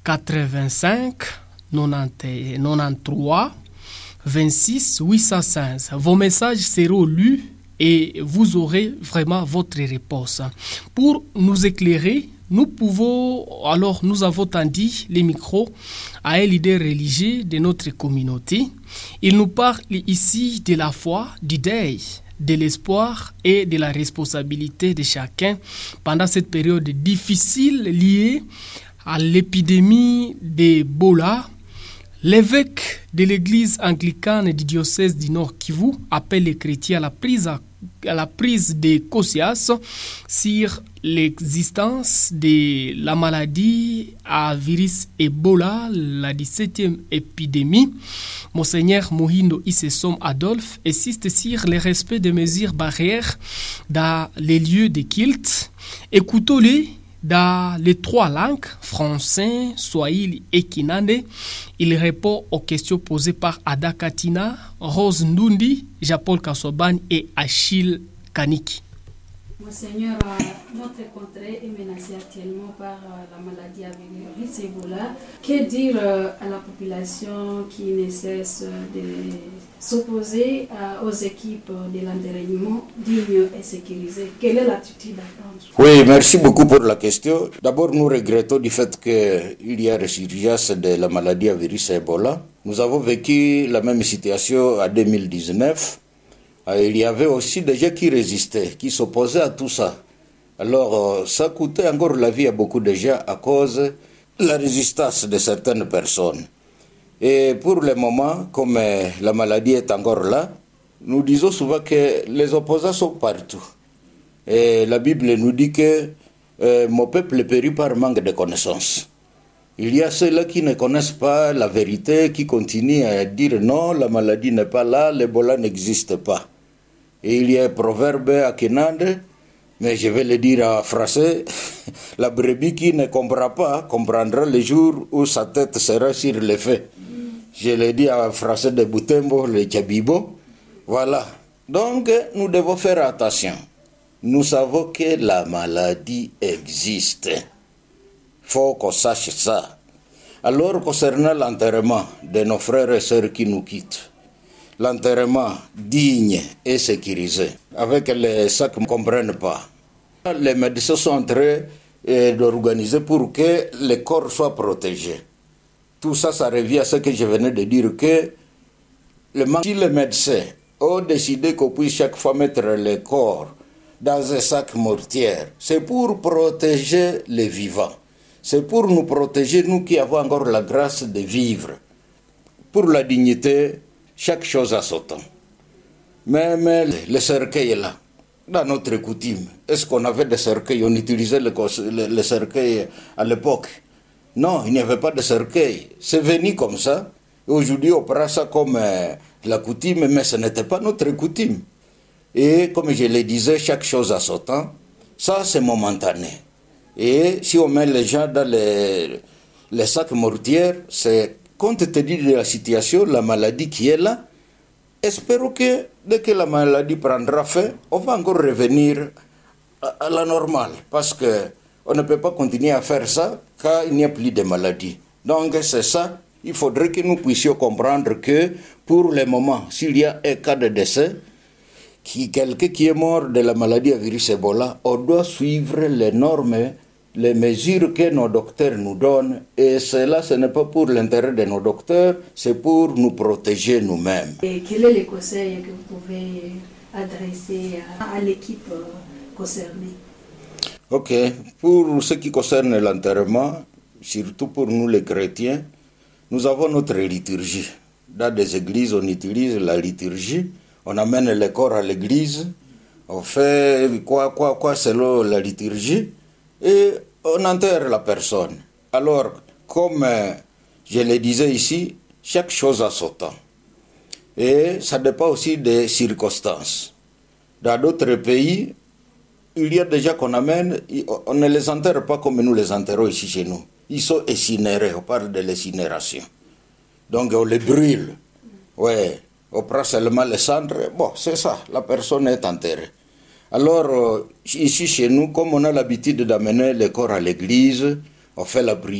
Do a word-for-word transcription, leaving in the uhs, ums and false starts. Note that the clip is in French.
quatre-vingt-cinq quatre-vingt-treize vingt-six huit cent seize. Vos messages seront lus et vous aurez vraiment votre réponse. Pour nous éclairer, nous pouvons, alors nous avons tendu les micros à un leader religieux de notre communauté. Il nous parle ici de la foi, du deuil, de l'espoir et de la responsabilité de chacun pendant cette période difficile liée à l'épidémie d'Ebola. L'évêque de l'église anglicane du diocèse du Nord Kivu appelle les chrétiens à la prise, à, à la prise de conscience sur l'existence de la maladie à virus Ebola, la dix-septième épidémie. Monseigneur Mohindo Issesom Adolphe insiste sur le respect des mesures barrières dans les lieux de culte. Écoutons-le dans les trois langues, français, swahili et kinande. Il répond aux questions posées par Ada Katina, Rose Ndundi, Jean-Paul Kassobani et Achille Kaniki. Monseigneur, notre contrée est menacée actuellement par la maladie à virus Ebola. Que dire à la population qui ne cesse de s'opposer aux équipes de l'entraînement digne et sécurisé? Quelle est l'attitude à prendre? Oui, merci beaucoup pour la question. D'abord, nous regrettons du fait qu'il y a résurgence de la maladie à virus Ebola. Nous avons vécu la même situation en deux mille dix-neuf. Il y avait aussi des gens qui résistaient, qui s'opposaient à tout ça. Alors, ça coûtait encore la vie à beaucoup de gens à cause de la résistance de certaines personnes. Et pour le moment, comme la maladie est encore là, nous disons souvent que les opposants sont partout. Et la Bible nous dit que euh, mon peuple périt par manque de connaissances. Il y a ceux-là qui ne connaissent pas la vérité, qui continuent à dire non, la maladie n'est pas là, l'Ebola n'existe pas. Et il y a un proverbe à Kinande, mais je vais le dire en français, la brebis qui ne comprend pas comprendra le jour où sa tête sera sur les faits. Je le dis en français de Butembo, le Tchabibo. Voilà. Donc, nous devons faire attention. Nous savons que la maladie existe. Il faut qu'on sache ça. Alors, concernant l'enterrement de nos frères et sœurs qui nous quittent, l'enterrement digne et sécurisé, avec les sacs qui ne comprennent pas. Les médecins sont en train d'organiser pour que les corps soient protégés. Tout ça, ça revient à ce que je venais de dire, que le, si les médecins ont décidé qu'on puisse chaque fois mettre les corps dans un sac mortier, c'est pour protéger les vivants. C'est pour nous protéger, nous qui avons encore la grâce de vivre. Pour la dignité, chaque chose a son temps. Même le cercueil là, dans notre coutume, est-ce qu'on avait des cercueils? On utilisait le, le, le cercueil à l'époque. Non, il n'y avait pas de cercueil. C'est venu comme ça. Aujourd'hui, on prend ça comme euh, la coutume, mais ce n'était pas notre coutume. Et comme je le disais, chaque chose a son temps. Ça, c'est momentané. Et si on met les gens dans les, les sacs mortiers, c'est compte tenu de la situation, la maladie qui est là. Espérons que dès que la maladie prendra fin, on va encore revenir à, à la normale. Parce qu'on ne peut pas continuer à faire ça quand il n'y a plus de maladie. Donc c'est ça, il faudrait que nous puissions comprendre que pour le moment, s'il y a un cas de décès, qui, quelqu'un qui est mort de la maladie à virus Ebola, on doit suivre les normes, les mesures que nos docteurs nous donnent. Et cela, ce n'est pas pour l'intérêt de nos docteurs, c'est pour nous protéger nous-mêmes. Et quel est le conseil que vous pouvez adresser à, à l'équipe concernée? Ok, pour ce qui concerne l'enterrement, surtout pour nous les chrétiens, nous avons notre liturgie. Dans des églises, on utilise la liturgie. On amène les corps à l'église, on fait quoi, quoi, quoi selon la liturgie et on enterre la personne. Alors, comme je le disais ici, chaque chose a son temps. Et ça dépend aussi des circonstances. Dans d'autres pays, il y a des gens qu'on amène, on ne les enterre pas comme nous les enterrons ici chez nous. Ils sont incinérés, on parle de l'incinération. Donc on les brûle. Ouais. On prend seulement les cendres, bon, c'est ça, la personne est enterrée. Alors, euh, ici chez nous, comme on a l'habitude d'amener les corps à l'église, on fait la prière.